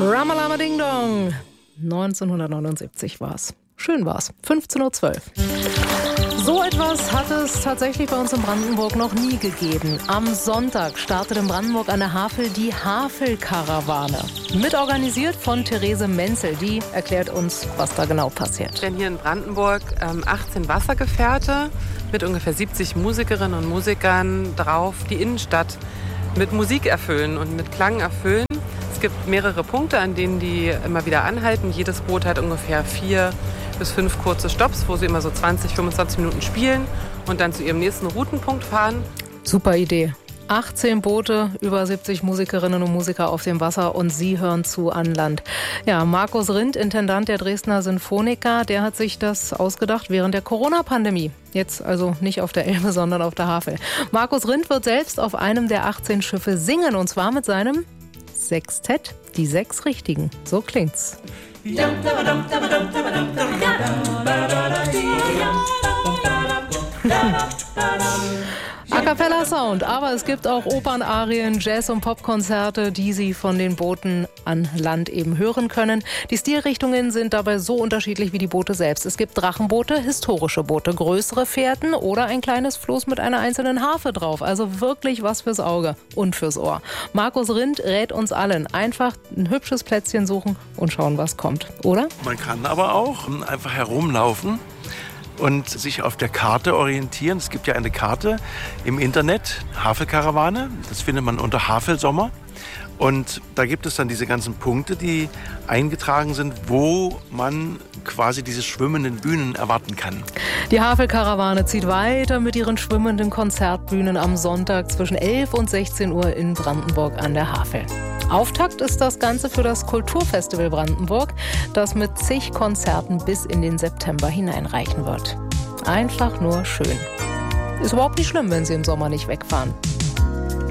Ramalama Ding Dong. 1979 war's. Schön war's. 15:12 Uhr. So etwas hat es tatsächlich bei uns in Brandenburg noch nie gegeben. Am Sonntag startet in Brandenburg an der Havel die Havelkarawane. Mitorganisiert von Therese Menzel. Die erklärt uns, was da genau passiert. Denn hier in Brandenburg 18 Wassergefährte mit ungefähr 70 Musikerinnen und Musikern drauf die Innenstadt mit Musik erfüllen und mit Klang erfüllen. Es gibt mehrere Punkte, an denen die immer wieder anhalten. Jedes Boot hat ungefähr 4 bis 5 kurze Stopps, wo sie immer so 20, 25 Minuten spielen und dann zu ihrem nächsten Routenpunkt fahren. Super Idee. 18 Boote, über 70 Musikerinnen und Musiker auf dem Wasser und Sie hören zu an Land. Ja, Markus Rindt, Intendant der Dresdner Sinfoniker, der hat sich das ausgedacht während der Corona-Pandemie. Jetzt also nicht auf der Elbe, sondern auf der Havel. Markus Rindt wird selbst auf einem der 18 Schiffe singen und zwar mit seinem Sextett, die 6 Richtigen. So klingt's. A cappella Sound, aber es gibt auch Opernarien, Jazz- und Popkonzerte, die Sie von den Booten an Land eben hören können. Die Stilrichtungen sind dabei so unterschiedlich wie die Boote selbst. Es gibt Drachenboote, historische Boote, größere Fährten oder ein kleines Floß mit einer einzelnen Harfe drauf. Also wirklich was fürs Auge und fürs Ohr. Markus Rindt rät uns allen, einfach ein hübsches Plätzchen suchen und schauen, was kommt, oder? Man kann aber auch einfach herumlaufen und sich auf der Karte orientieren. Es gibt ja eine Karte im Internet, Havelkarawane. Das findet man unter Havelsommer. Und da gibt es dann diese ganzen Punkte, die eingetragen sind, wo man quasi diese schwimmenden Bühnen erwarten kann. Die Havelkarawane zieht weiter mit ihren schwimmenden Konzertbühnen am Sonntag zwischen 11 und 16 Uhr in Brandenburg an der Havel. Auftakt ist das Ganze für das Kulturfestival Brandenburg, das mit zig Konzerten bis in den September hineinreichen wird. Einfach nur schön. Ist überhaupt nicht schlimm, wenn Sie im Sommer nicht wegfahren.